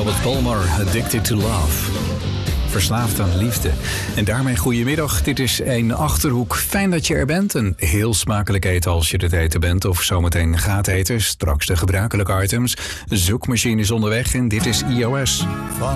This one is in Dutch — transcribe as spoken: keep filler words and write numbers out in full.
Robert Palmer, Addicted to Love. Verslaafd aan liefde. En daarmee goedemiddag, dit is een Achterhoek. Fijn dat je er bent. Een heel smakelijk eten als je het eten bent. Of zometeen gaat eten. Straks de gebruikelijke items. Zoekmachine is onderweg en dit is I O S.